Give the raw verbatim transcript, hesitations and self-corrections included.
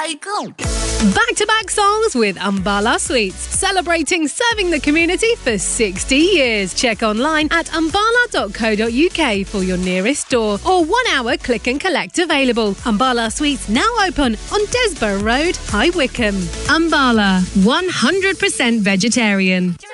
cycle. Back-to-back songs with Umbala Sweets, celebrating serving the community for sixty years. Check online at umbala dot co dot uk for your nearest store or one-hour click and collect available. Umbala Sweets now open on Desborough Road, High Wycombe. Umbala, one hundred percent vegetarian.